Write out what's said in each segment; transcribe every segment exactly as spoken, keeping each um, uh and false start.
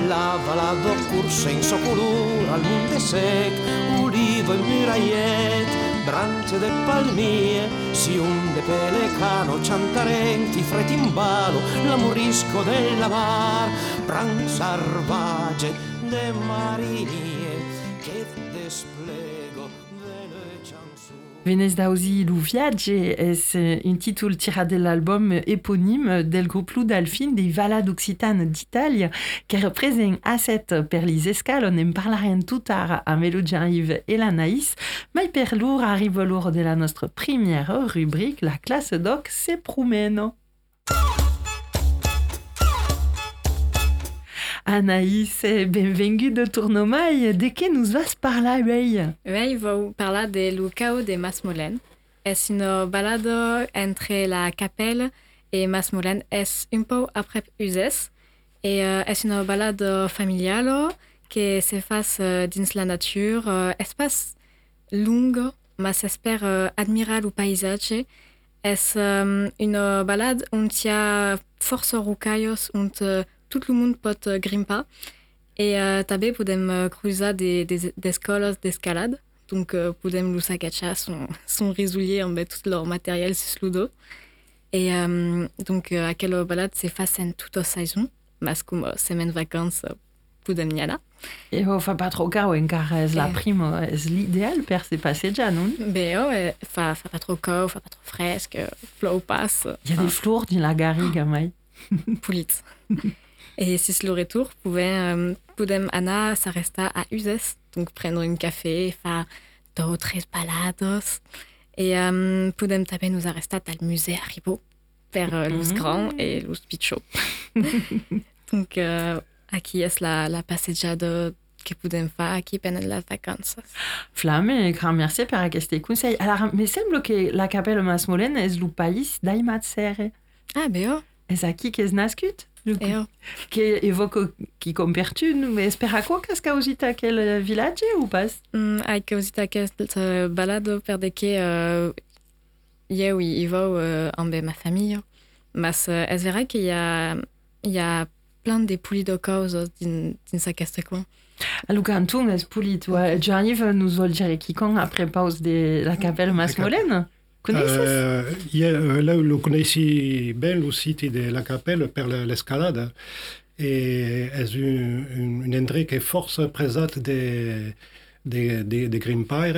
la valado cursa in socolur al monte sec, ulivo e muraiet, branche de palmie, si un de pelecano, ciantarenti, fretimbalo, l'amorisco della mar, bran salvage de marinie, che desplego delle chansons. Venez dausi Lu Viage es un titolo tira dell'album éponyme del gruppo Delfin dei Valad Occitane d'Italia che représente asset per lis escal, on en parlarem tout tard a Melodia Yves et l'Anaïs, mai per lur arriva l'or de la nostra première rubrique, la classe doc se promeno. Anaïs, benvinguda tornomai. De què nos vas parlar avui? Avui vou parlar de Lucao de Masmolen. És una balada entre la capella et Masmolen. És un peu après Uzès. Et uh, és una balada familiale que se fas uh, dins la nature. Uh, és pas longa, mas esper uh, admirar el paisatge. És um, una balada on hi ha força rocallos, on uh, tot el món pot uh, grimpar. Et uh, també podem uh, cruzar des, des, des escoles d'escalade. Donc uh, podem los agachar son, son risolier amb tot leur matériel sus lo dos. Et um, donc uh, aquella balada se fa en tota saison, mas com uh, semen vacances uh, podem hi anar. Et ho fa pas trop cau encara, és la prima, és l'ideal per se passejar, non? Bé, oh, eh, fa, fa pas trop cau, fa pas trop fresc, plou pas. Hi ha des flors dins la garriga, mai. Polit. Et si le retour, podem, podem anar, s'arrestar a Uzès, donc prendre un café, faire deux ou tres balades. Et um, podem també nous arrestar al musée a Ribot, per uh, los mm-hmm. grands et los pitjors. Donc, uh, aquí és la, la passejada que podem fer aquí pendant les vacances. Flame, grand merci per aquest consell. Alors, me sembla que la capella Masmolen és el país d'Aimat Serre. Ah, bé, oh. És aquí que és nascut? Eh, oh. Que evoco qui compertu, mais espera quoi qu'est-ce qu'ausit aquel village ou pas? Mm, ai qu'ausit aquest uh, balado per de que uh, eu i vau uh, amb ma famille. Mas uh, és vera que hi ha, hi ha plein de polis de causes dins, dins aquest coin. A Lucantum és polit, ouais. J'arrive à nous dire quiconque après pause de la capelle Masmolen. Connaissez? Euh, yeah, là, vous connaissez bien le site de la capelle per l'escalade. Et c'est un, un endroit qui est force présente des de, de, de grimpaires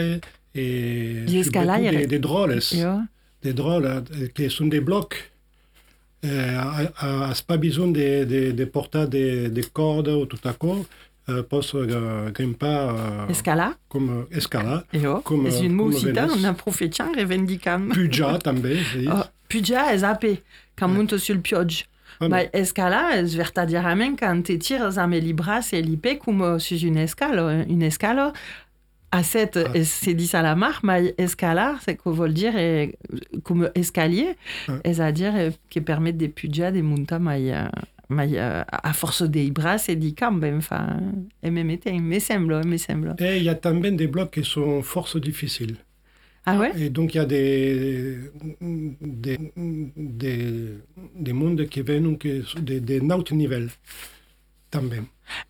et des, des drôles. Yeah. Des drôles qui sont des blocs. Euh, a, a, pas besoin de, de, de porter des, des cordes ou tout à coup. Uh, posso uh, grimpar uh, escalar com escalar jo, com, és un mot occità, on aprofitant reivindicam pujar també sí. Oh, pujar és ape quand yeah. monto sul piog ah, ma escalar és vertadièrament quand te tires amb el braç e l'ipé com sus une escala une escala a set ah. se dis a la mar ma escalar c'est que vol dire eh, com escalier ah. és a dire que permet de pujar de muntar mai mai uh, a força de braç e di camp ben fa e me metem, me sembla, me sembla. Et il y a també des blocs qui sont force difficiles. Ah ouais? Et donc il y a des des des, des mondes qui viennent que des, des naut nivel també.